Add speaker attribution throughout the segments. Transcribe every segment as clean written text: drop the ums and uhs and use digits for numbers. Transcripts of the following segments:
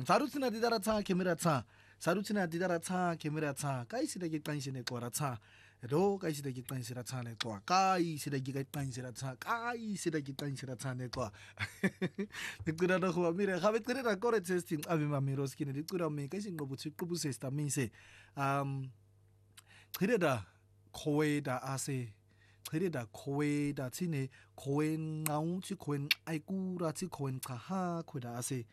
Speaker 1: Sarutina didaratsa kemeratsa. Sarutina didaratsa kemeratsa. Kai sida ke qansene qoratsa. Ro kai sida ke qansera tsane qoa. Kai sida ke qansera tsa. Kai sida ke qansera tsane qoa. Dicura no go mire, ga betere ra kore testing ave mamiros kine dicura me kai singo butsi kubu sesta mise. Qhireda khoeda ase. Qhireda khoeda tsine khoen ngau tsi khoen aikura tsi khoen qaha khoeda ase.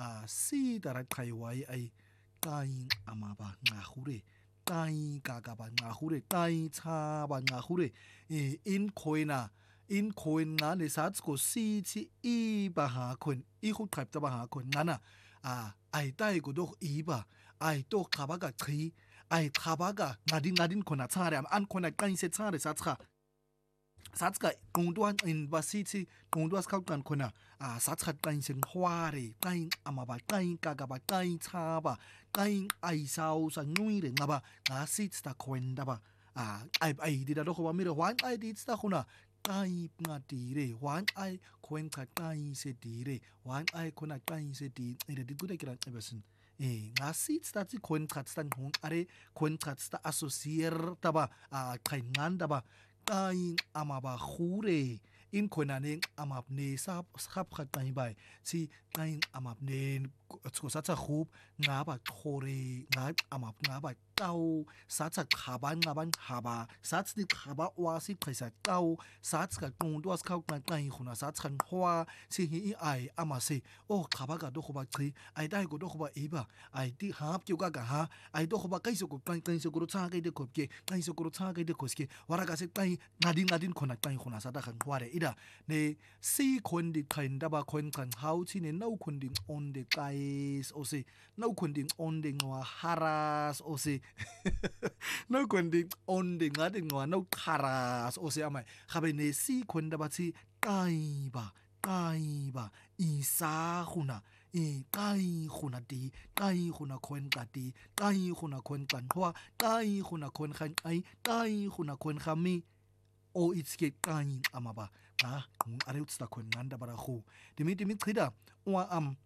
Speaker 1: Si dara qhaiwai ai kai amaba ngahure. Kai kakaba ngahure. Kai tsaba ngahure. In khoena in khoen ngane satsko si tsi iba ha khoen. Ihu qhaipta ba ha khoen ngana. Ai tai go doch iba. Ai to qabaga qhi. Ai qabaga ngadin khona tsare am an khona qainse tsare satska. Satska qundwan in basiti qundwas khauqan khona satska qainse ngware qain amaba qain kakaba qain tsaba qain aisau sa nuire ngaba ngasitsta khoenda ba ai dida lo ba mire wan ai ditsta khona qai ngatire wan ai khoenqa qai se dire wan ai khona qai se di ire dikuda kira ebesin ngasitsta tsi khoenqa tsta ngong are khoenqa tsta associer taba qain nganda ba qain amaba khure in khonane amabne sa khap khatai bai si qain amabne tsosatsa khub ngaba khore ngab amab ngaba tau satsa khaban ngaban khaba satsi khaba wasi qhaisa tau satska qundwas khau qain khuna satsan khwa si hi ai amase khaba ga do khoba qhi ai dai go do khoba iba ai ti hap kyu ga ha ai do khoba kaiso ko qain se guru cha ga de khopke qain se guru cha ga de khoske wara ga se qain ngadin khona qain khuna sata khan khware ida ne si khon di qain da ba khon khan hau chi ne nau khon ding on de qais o se nau khon ding on de ngwa haras o se nau khon ding on de ngade ngwa nau kharas o se amai khabe ne si khon da ba chi qai ba isa khuna qai khuna di qai khuna khon ka di qai khuna khon kan khwa qai khuna khon khan qai khuna khon khami o itske qai amaba are utsta khon nganda bara khu dimi qhida wa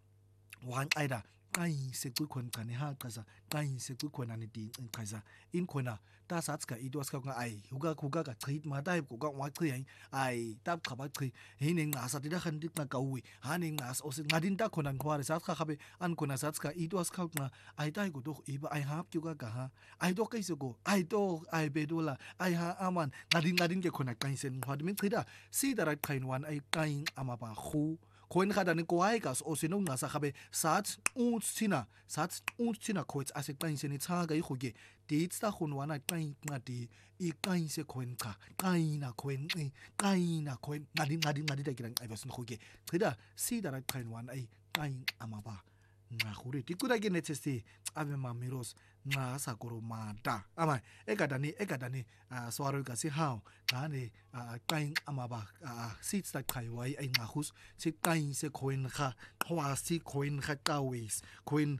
Speaker 1: wan aida qai se qi khon qane ha qaza qai se qi khona ni di qaza in khona ta satska idwas ka ai huga ga qhit ma dai ko ga wa qhi ai tab khaba qhi he ne ngasa ti da khan ti ka uwi ha ne ngas o se ngadin ta khona khware satska khabe an khona satska idwas ka na ai dai go do iba ai hap kyu ga ha ai do kai se go ai do ai bedola ai ha aman ngadin ke khona qai sen khwa dimi qhida si dara qain wan ai qain amaba khu khoin khada ni ko ai gas o sino ngasa khabe sat utsina khoits ase qain se ni tsa ga i khuge ti tsa khunwana qain ngadi I qain se khoin qa qaina khoin qaina khoin ngadi da kirang ai basin khuge qhida si dara qain wan ai qain amaba nga khuri tikura ke netsesti ave mamiros nga sakoro mata amai ekadani swaro ka si hao ngane qain amaba sits ta khaiwai ai nga khus si qain se khoin kha khwa si khoin kha tawis khoin